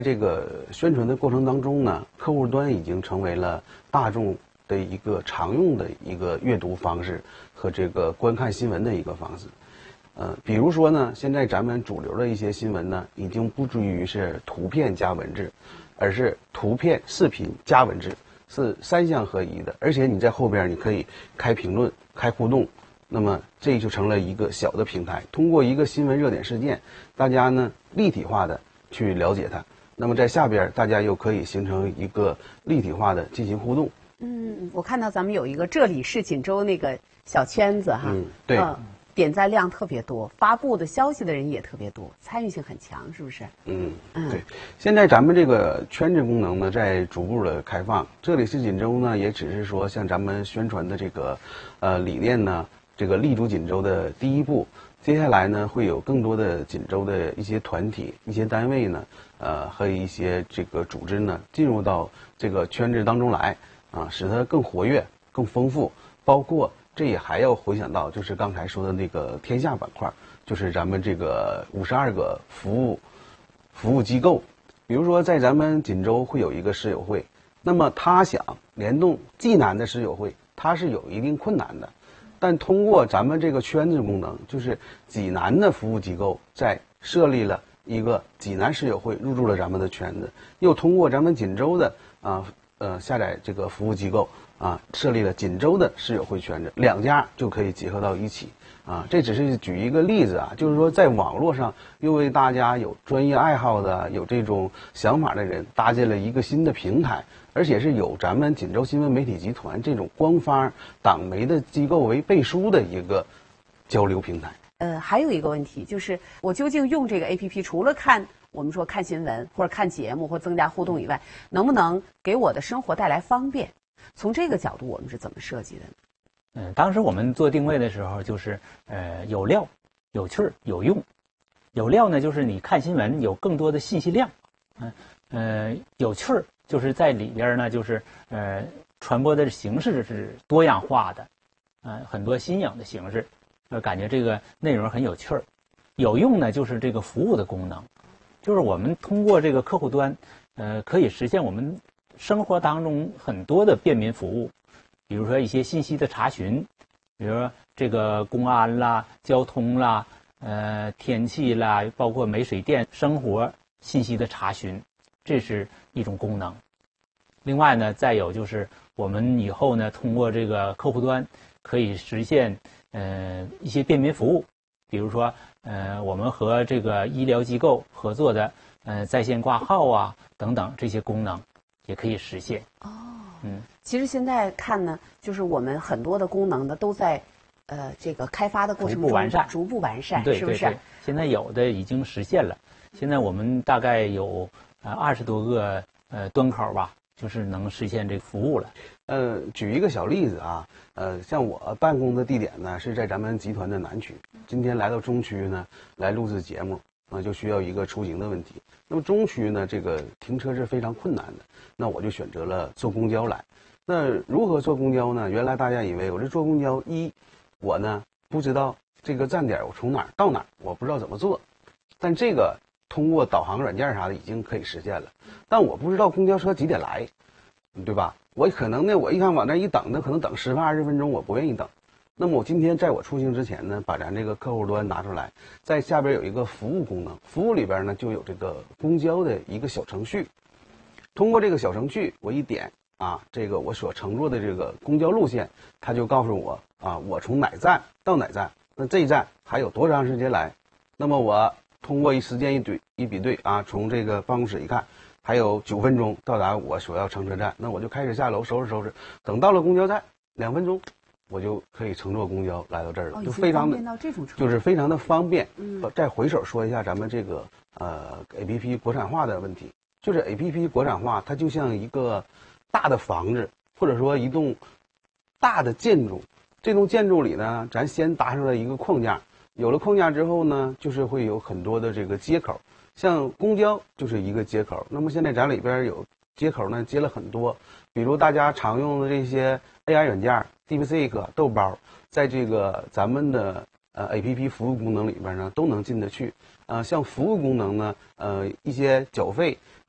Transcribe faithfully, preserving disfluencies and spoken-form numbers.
这个宣传的过程当中呢，客户端已经成为了大众的一个常用的一个阅读方式和这个观看新闻的一个方式。呃，比如说呢，现在咱们主流的一些新闻呢，已经不至于是图片加文字，而是图片、视频加文字，是三项合一的。而且你在后边你可以开评论、开互动，那么这就成了一个小的平台。通过一个新闻热点事件，大家呢立体化的去了解它。那么在下边大家又可以形成一个立体化的进行互动。 嗯，我看到咱们有一个这里是锦州那个小圈子哈， 嗯，对。 呃点赞量特别多，发布的消息的人也特别多，参与性很强，是不是？ 嗯，对。现在咱们这个圈子功能呢，在逐步的开放。这里是锦州呢，也只是说像咱们宣传的这个，呃，理念呢，这个立足锦州的第一步。接下来呢，会有更多的锦州的一些团体、一些单位呢，呃，和一些这个组织呢，进入到这个圈子当中来，啊，使它更活跃、更丰富，包括。这也还要回想到，就是刚才说的那个天下板块，就是咱们这个五十二个服务服务机构，比如说在咱们锦州会有一个室友会，那么他想联动济南的室友会，它是有一定困难的，但通过咱们这个圈子功能，就是济南的服务机构在设立了一个济南室友会，入驻了咱们的圈子，又通过咱们锦州的啊呃下载这个服务机构。啊，设立了锦州的室友会圈子，两家就可以结合到一起啊。这只是举一个例子啊，就是说在网络上又为大家有专业爱好的、有这种想法的人搭建了一个新的平台，而且是有咱们锦州新闻媒体集团这种官方党媒的机构为背书的一个交流平台。 呃，还有一个问题就是，我究竟用这个 A P P 除了看我们说看新闻或者看节目或增加互动以外，能不能给我的生活带来方便？从这个角度，我们是怎么设计的呢？ 嗯，当时我们做定位的时候，就是呃有料、有趣儿、有用。有料呢，就是你看新闻有更多的信息量，嗯呃有趣儿，就是在里边呢，就是呃传播的形式是多样化的，呃很多新颖的形式，呃感觉这个内容很有趣儿。有用呢，就是这个服务的功能，就是我们通过这个客户端，呃可以实现我们生活当中很多的便民服务，比如说一些信息的查询，比如说这个公安啦、交通啦、呃天气啦，包括煤水电生活信息的查询，这是一种功能。另外呢，再有就是我们以后呢，通过这个客户端可以实现呃一些便民服务，比如说呃我们和这个医疗机构合作的呃在线挂号啊等等这些功能。也可以实现哦， 嗯， 其实现在看呢，就是我们很多的功能呢都在，呃，这个开发的过程中逐步完善， 逐步完善， 对是不是？ 对对，现在有的已经实现了，现在我们大概有呃二十多个呃端口吧，就是能实现这个服务了。 呃，举一个小例子啊，呃，像我办公的地点呢是在咱们集团的南区，今天来到中区呢来录制节目。啊，就需要一个出行的问题。那么中区呢，这个停车是非常困难的，那我就选择了坐公交来。那如何坐公交呢？原来大家以为我这坐公交，一我呢不知道这个站点我从哪儿到哪儿，我不知道怎么坐。但这个通过导航软件啥的已经可以实现了。但我不知道公交车几点来，对吧？我可能呢，我一看往那一等，那可能等十分二十分钟，我不愿意等。那么我今天在我出行之前呢，把咱这个客户端拿出来，在下边有一个服务功能，服务里边呢就有这个公交的一个小程序。通过这个小程序，我一点啊，这个我所乘坐的这个公交路线，它就告诉我啊，我从哪站到哪站，那这一站还有多长时间来。那么我通过一时间一对一比对啊，从这个办公室一看，还有九分钟到达我所要乘车站，那我就开始下楼收拾收拾，等到了公交站，两分钟。我就可以乘坐公交来到这儿了， 哦、 就非常的就是非常的方便。 嗯， 再回首说一下咱们这个呃 A P P 国产化的问题，就是 A P P 国产化，它就像一个大的房子，或者说一栋大的建筑。这栋建筑里呢，咱先搭出来一个框架，有了框架之后呢，就是会有很多的这个接口，像公交就是一个接口。那么现在咱里边有接口呢，接了很多，比如大家常用的这些 A I 软件。DeepSeek、豆包，在这个咱们的呃 A P P 服务功能里边呢，都能进得去。呃，像服务功能呢，呃，一些缴费